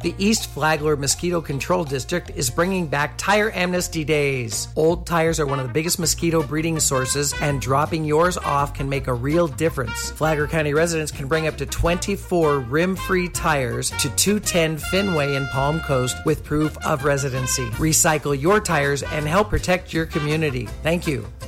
The East Flagler Mosquito Control District is bringing back Tire Amnesty Days. Old tires are one of the biggest mosquito breeding sources, and dropping yours off can make a real difference. Flagler County residents can bring up to 24 rim-free tires to 210 Fenway in Palm Coast with proof of residency. Recycle your tires and help protect your community. Thank you.